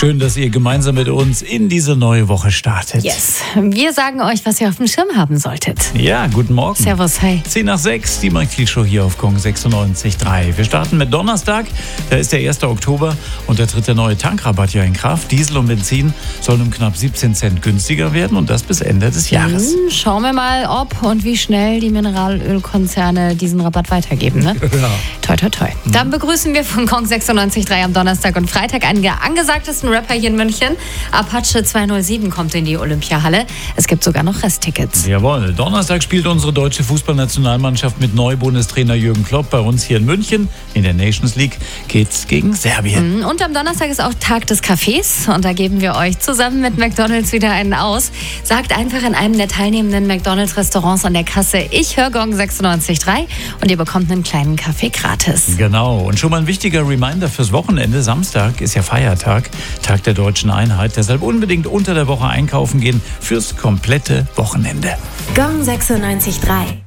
Schön, dass ihr gemeinsam mit uns in diese neue Woche startet. Yes. Wir sagen euch, was ihr auf dem Schirm haben solltet. Ja, guten Morgen. Servus, hi. 10 nach 6, die Mike Thiel Show hier auf Kong 96.3. Wir starten mit Donnerstag, da ist der 1. Oktober und da tritt der neue Tankrabatt ja in Kraft. Diesel und Benzin sollen um knapp 17 Cent günstiger werden und das bis Ende des Jahres. Schauen wir mal, ob und wie schnell die Mineralölkonzerne diesen Rabatt weitergeben. Ne? Ja. Toi, toi, toi. Dann begrüßen wir von Kong 96.3 am Donnerstag und Freitag einen der angesagtesten Rapper hier in München. Apache 207 kommt in die Olympiahalle. Es gibt sogar noch Resttickets. Jawohl, Donnerstag spielt unsere deutsche Fußballnationalmannschaft mit Neubundestrainer Jürgen Klopp bei uns hier in München. In der Nations League geht's gegen Serbien. Und am Donnerstag ist auch Tag des Cafés und da geben wir euch zusammen mit McDonald's wieder einen aus. Sagt einfach in einem der teilnehmenden McDonald's-Restaurants an der Kasse, ich höre Gong 96.3 und ihr bekommt einen kleinen Kaffee gratis. Genau, und schon mal ein wichtiger Reminder fürs Wochenende. Samstag ist ja Feiertag, Tag der Deutschen Einheit. Deshalb unbedingt unter der Woche einkaufen gehen fürs komplette Wochenende. Gong 96.3